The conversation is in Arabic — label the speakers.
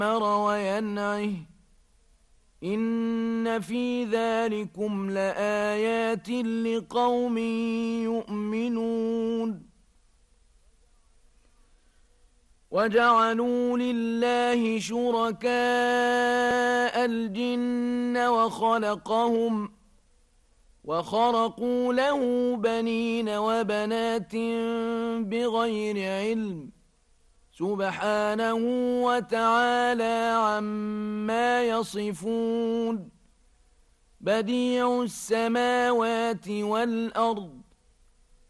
Speaker 1: وينعه إن في ذلكم لآيات لقوم يؤمنون وجعلوا لله شركاء الجن وخرقوا له بنين وبنات بغير علم سبحانه وتعالى عما يصفون بديع السماوات والأرض